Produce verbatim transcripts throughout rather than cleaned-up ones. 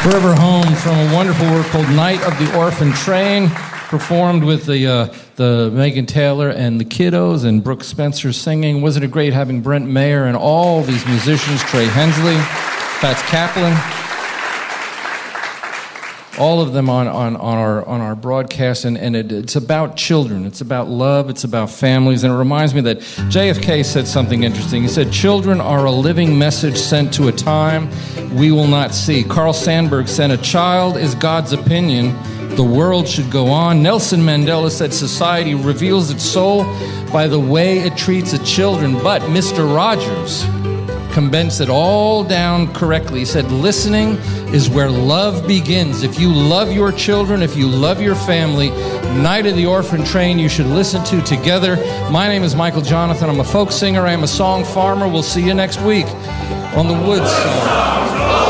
Forever Home from a wonderful work called Night of the Orphan Train, performed with the uh, the Megan Taylor and the Kiddos and Brooke Spencer singing. Wasn't it great having Brent Mayer and all these musicians, Trey Hensley, Fats Kaplan, all of them on, on, on our on our broadcast, and, and it, it's about children, it's about love, it's about families, and it reminds me that J F K said something interesting. He said, children are a living message sent to a time we will not see. Carl Sandburg said, a child is God's opinion, the world should go on. Nelson Mandela said, society reveals its soul by the way it treats its children. But Mister Rogers condensed it all down correctly. He said, listening is where love begins. If you love your children, if you love your family, Night of the Orphan Train you should listen to together. My name is Michael Jonathan. I'm a folk singer. I am a song farmer. We'll see you next week on the Woods Song.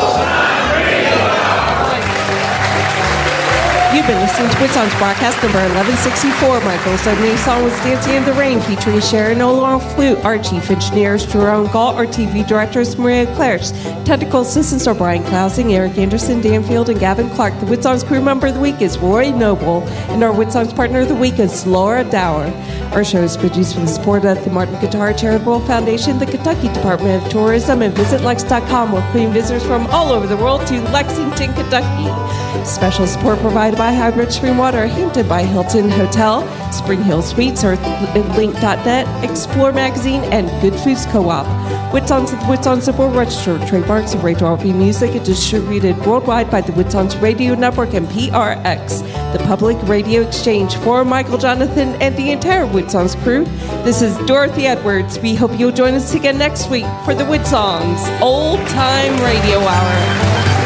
You've been listening to Woodsong's broadcast number eleven sixty-four. Michael's opening song was Dancing in the Rain, featuring Sharon Ola on flute. Our chief engineers, Jerome Galt. Our T V directors, Maria Clares. Technical assistants are Brian Klausing, Eric Anderson, Dan Field, and Gavin Clark. The Woodsong's crew member of the week is Roy Noble, and our Woodsong's partner of the week is Laura Dower. Our show is produced with the support of the Martin Guitar Charitable Foundation, the Kentucky Department of Tourism, and Visit Lex dot com, welcoming visitors from all over the world to Lexington, Kentucky. Special support provided by Hybrid Spring Water, Hampton by Hilton Hotel, Spring Hill Suites, Earthlink dot net, Explore Magazine, and Good Foods Co-op. Woodsongs and Woodsongs Support registered trademarks of Radio R V Music and distributed worldwide by the Woodsongs Radio Network and P R X, the Public Radio Exchange. For Michael Jonathan and the entire Woodsongs crew, this is Dorothy Edwards. We hope you'll join us again next week for the Woodsongs Old Time Radio Hour.